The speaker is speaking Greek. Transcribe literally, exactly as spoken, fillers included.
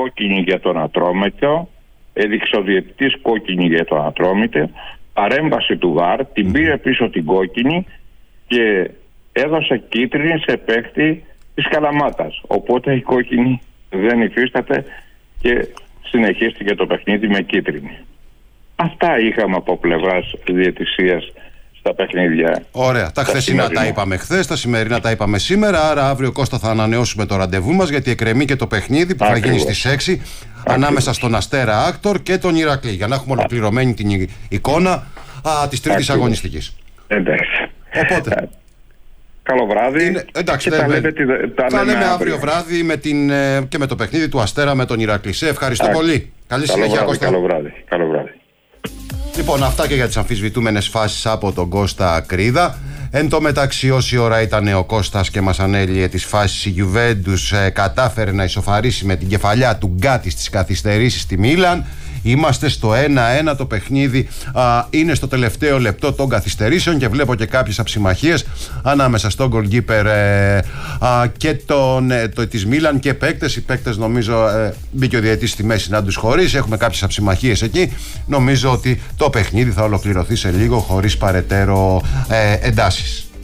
κόκκινη για τον Ατρόμητο, έδειξε ο διαιτητής κόκκινη για τον Ατρόμητο, παρέμβαση του ΒΑΡ, την πήρε πίσω την κόκκινη και έδωσε κίτρινη σε παίκτη της Καλαμάτας. Οπότε η κόκκινη δεν υφίσταται και συνεχίστηκε το παιχνίδι με κίτρινη. Αυτά είχαμε από πλευράς διαιτησίας στα παιχνίδια. Ωραία. Τα χθεσινά τα είπαμε χθες, τα σημερινά τα είπαμε σήμερα. Άρα αύριο, Κώστα, θα ανανεώσουμε το ραντεβού μας, γιατί εκκρεμεί και το παιχνίδι που Ακριβώς. θα γίνει στις έξι Ακριβώς. ανάμεσα στον Αστέρα Άκτορ και τον Ηρακλή, για να έχουμε ολοκληρωμένη την εικόνα της τρίτης αγωνιστικής. Εντάξει. Οπότε. Καλό βράδυ. Είναι, εντάξει, και δεν, τα λέμε, τα τα λέμε λέμε αύριο, αύριο βράδυ με την, και με το παιχνίδι του Αστέρα με τον Ηρακλή. Σε ευχαριστώ Ά, πολύ. Καλή καλό συνέχεια, βράδυ, Κώστα. Καλό βράδυ. Καλό βράδυ. Λοιπόν, αυτά και για τις αμφισβητούμενες φάσεις από τον Κώστα Κρίδα. Εν τω μεταξύ, όση ώρα ήταν ο Κώστας και μας ανέλυε τις φάσεις, η Γιουβέντους ε, κατάφερε να ισοφαρίσει με την κεφαλιά του Γκάτι στις καθυστερήσεις στη Μίλαν. Είμαστε στο ένα ένα, το παιχνίδι α, είναι στο τελευταίο λεπτό των καθυστερήσεων και βλέπω και κάποιες αψημαχίες ανάμεσα στον goalkeeper ε, α, και τον, ε, το, της Μίλαν και παίκτες. Οι παίκτες, νομίζω, ε, μπήκε ο διαιτητής στη μέση να τους χωρίσει. Έχουμε κάποιες αψημαχίες εκεί. Νομίζω ότι το παιχνίδι θα ολοκληρωθεί σε λίγο χωρίς παρετέρω ε, εντάσεις.